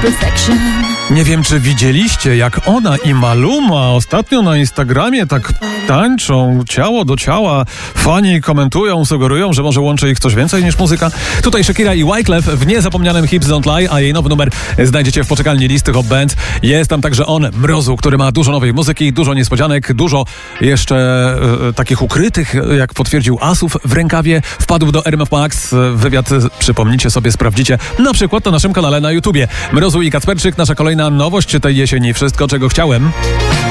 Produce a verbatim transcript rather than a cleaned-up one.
perfection. Nie wiem, czy widzieliście, jak ona i Maluma ostatnio na Instagramie tak tańczą ciało do ciała. Fani komentują, sugerują, że może łączy ich coś więcej niż muzyka. Tutaj Shakira i Wyclef w niezapomnianym Hips Don't Lie, a jej nowy numer znajdziecie w poczekalni listy Hot Band. Jest tam także on, Mrozu, który ma dużo nowej muzyki, dużo niespodzianek, dużo jeszcze e, takich ukrytych, jak potwierdził, asów w rękawie. Wpadł do R M F Max. Wywiad, przypomnijcie sobie, sprawdzicie, na przykład na naszym kanale na YouTubie. Mrozu i Kacperczyk, nasza kolejna nowość tej jesieni. Wszystko, czego chciałem.